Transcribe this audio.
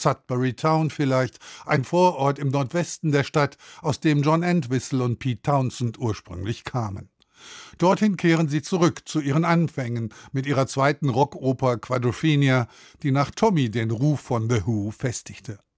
Sudbury Town vielleicht, ein Vorort im Nordwesten der Stadt, aus dem John Entwistle und Pete Townshend ursprünglich kamen. Dorthin kehren sie zurück zu ihren Anfängen mit ihrer zweiten Rockoper Quadrophenia, die nach Tommy den Ruf von The Who festigte.